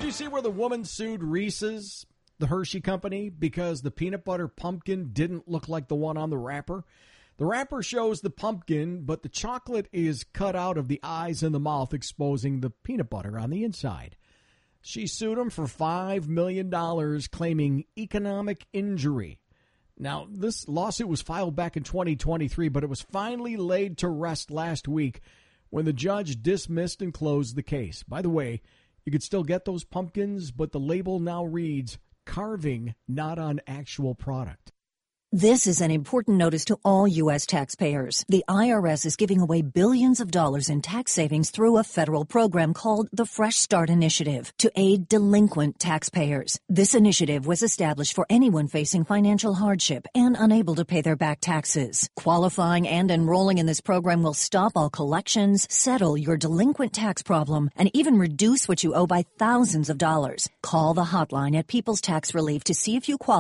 you see where the woman sued Reese's, the Hershey company, because the peanut butter pumpkin didn't look like the one on the wrapper? The wrapper shows the pumpkin, but the chocolate is cut out of the eyes and the mouth, exposing the peanut butter on the inside. She sued him for $5 million, claiming economic injury. Now, this lawsuit was filed back in 2023, but it was finally laid to rest last week when the judge dismissed and closed the case. By the way, you could still get those pumpkins, but the label now reads, carving, not on actual product. This is an important notice to all U.S. taxpayers. The IRS is giving away billions of dollars in tax savings through a federal program called the Fresh Start Initiative to aid delinquent taxpayers. This initiative was established for anyone facing financial hardship and unable to pay their back taxes. Qualifying and enrolling in this program will stop all collections, settle your delinquent tax problem, and even reduce what you owe by thousands of dollars. Call the hotline at People's Tax Relief to see if you qualify